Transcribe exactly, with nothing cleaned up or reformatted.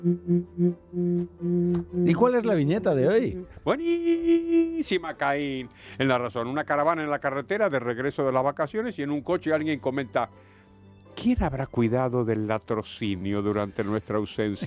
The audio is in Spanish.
¿Y cuál es la viñeta de hoy? Buenísima, Caín. En La Razón, una caravana en la carretera de regreso de las vacaciones y en un coche alguien comenta: ¿quién habrá cuidado del latrocinio durante nuestra ausencia?